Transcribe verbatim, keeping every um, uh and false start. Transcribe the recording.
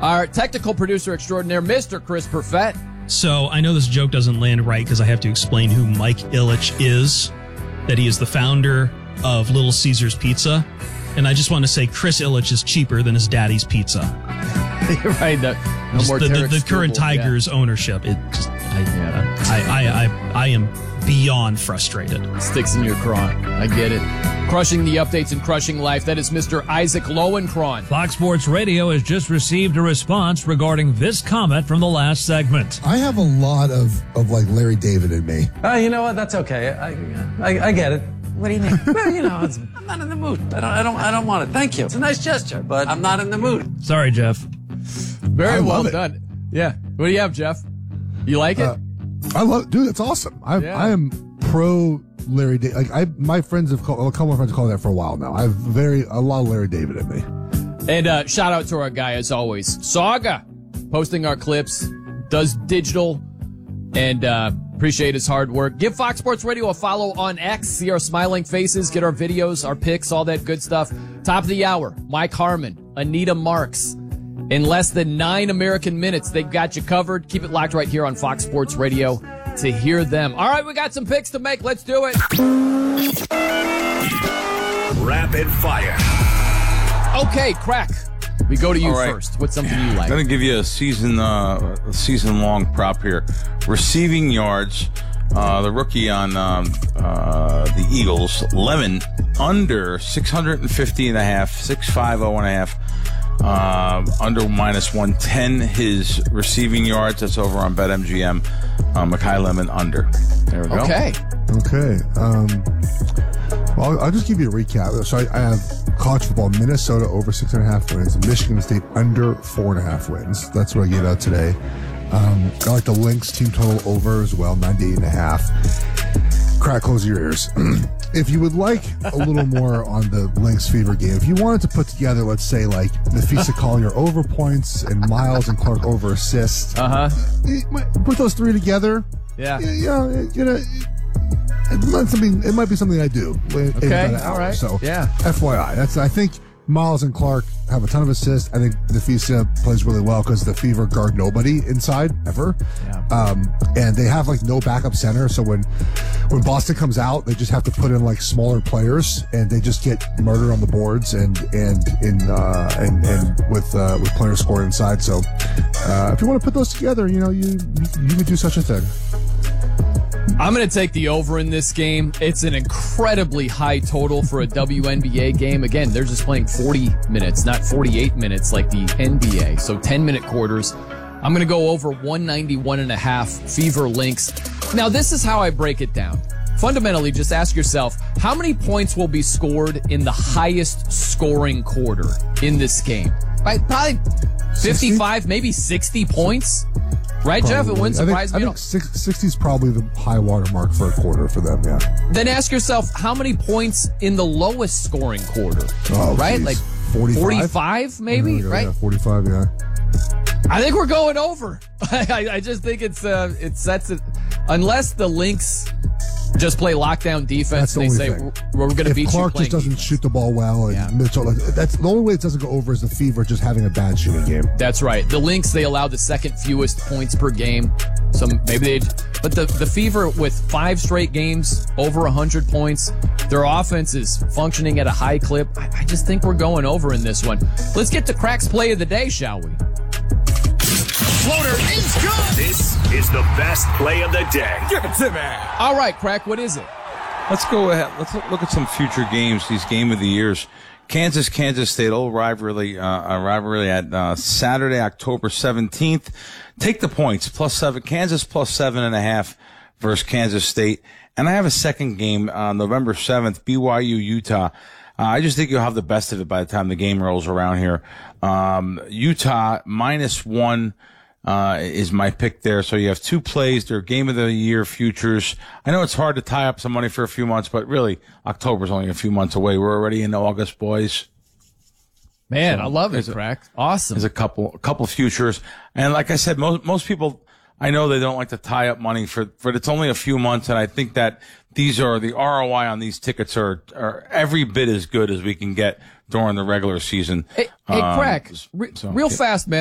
Our technical producer extraordinaire, Mister Chris Perfett. So I know this joke doesn't land right because I have to explain who Mike Ilitch is, that he is the founder of Little Caesars Pizza. And I just want to say Chris Ilitch is cheaper than his daddy's pizza. You're right. No, no just more the, the, the Tarek current Struble, Tigers yeah. ownership. It just, I, Yeah. I, I, I, I am beyond frustrated. Sticks in your craw. I get it. Crushing the updates and crushing life. That is Mister Isaac Lowenkron. Fox Sports Radio has just received a response regarding this comment from the last segment. I have a lot of, of like Larry David in me. Oh, you know what? That's okay. I, I, I get it. What do you mean? Well, you know, it's, I'm not in the mood. I don't, I don't, I don't want it. Thank you. It's a nice gesture, but I'm not in the mood. Sorry, Jeff. Very I well love it. done. Yeah. What do you have, Jeff? You like it? Uh, I love, dude. It's awesome. I, Yeah. I am pro Larry David. Like I, my friends have called, a couple of friends have called that for a while now. I have very a lot of Larry David in me. And uh, shout out to our guy, as always, Saga, posting our clips, does digital, and uh, appreciate his hard work. Give Fox Sports Radio a follow on X. See our smiling faces, get our videos, our pics, all that good stuff. Top of the hour, Mike Harmon, Anita Marks. In less than nine American minutes, they've got you covered. Keep it locked right here on Fox Sports Radio to hear them. All right, we got some picks to make. Let's do it. Rapid fire. Okay, Crack. We go to you All right. first. What's something you like? I'm going to give you a season, uh, a season-long prop here. Receiving yards, uh, the rookie on um, uh, the Eagles, Lemon, under six fifty and a half, six fifty and a half, uh, under minus one ten. His receiving yards, that's over on BetMGM. Uh, Mekhi Lemon, under. There we go. Okay. Okay. Um, well, I'll, I'll just give you a recap. So I, I have college football, Minnesota over six and a half wins, Michigan State under four and a half wins. That's what I gave out today. Um, I like the Lynx team total over as well, ninety-eight and a half. Crack, close your ears. If you would like a little more on the Lynx Fever game, if you wanted to put together, let's say, like Nafisa Collier over points and Miles and Clark over assists, Uh-huh. you might put those three together. Yeah. Yeah, yeah, you know, it might, something, it might be something I do. in- in Okay, about an all hour. right. So, Yeah. F Y I. That's, I think Miles and Clark have a ton of assists. I think Nafisa plays really well because the Fever guard nobody inside ever. Yeah. Um, and they have like no backup center. So when, when Boston comes out, they just have to put in like smaller players and they just get murdered on the boards and, and in, uh, and, and with, uh, with players scoring inside. So, uh, if you want to put those together, you know, you, you, you could do such a thing. I'm going to take the over in this game. It's an incredibly high total for a W N B A game. Again, they're just playing forty minutes, not forty-eight minutes like the N B A. So ten-minute quarters. I'm going to go over one ninety-one and a half Fever Lynx. Now, this is how I break it down. Fundamentally, just ask yourself, how many points will be scored in the highest scoring quarter in this game? Right? Probably fifty-five, maybe sixty points. Right, Jeff? It Probably. wouldn't I think, surprise I me. think six, sixty is probably the high water mark for a quarter for them, yeah. Then ask yourself, how many points in the lowest scoring quarter? Oh, right? geez. Like forty-five? forty-five, maybe? Yeah, right? Yeah, forty-five, yeah. I think we're going over. I, I just think it's uh, it sets it. Unless the Lynx just play lockdown defense, That's the and they only say thing. we're, we're going to If beat Clark you. just doesn't defense. shoot the ball well, and Yeah. Mitchell, like, that's the only way it doesn't go over is the Fever just having a bad shooting game. That's right. The Lynx, they allow the second fewest points per game. So maybe they, but the the Fever with five straight games over one hundred points, their offense is functioning at a high clip. I, I just think we're going over in this one. Let's get to Crack's play of the day, shall we? Floater is good. This is the best play of the day. Give it to me. All right, Crack, what is it? Let's go ahead. Let's look at some future games, these game of the years. Kansas, Kansas State, old rivalry, uh, a rivalry at uh, Saturday, October seventeenth. Take the points, plus seven. Kansas plus seven and a half versus Kansas State. And I have a second game on November seventh, B Y U, Utah. Uh, I just think you'll have the best of it by the time the game rolls around here. Um, Utah minus one. Uh, is my pick there. So you have two plays. They're game of the year futures. I know it's hard to tie up some money for a few months, but really October's only a few months away. We're already in August, boys. Man, So I love it, there's a- Crack. Awesome. There's a couple, a couple futures. And like I said, most, most people, I know they don't like to tie up money for, but it's only a few months. And I think that these are, the R O I on these tickets are, are every bit as good as we can get during the regular season. Hey, hey Um, Crack, re- so- real fast, man.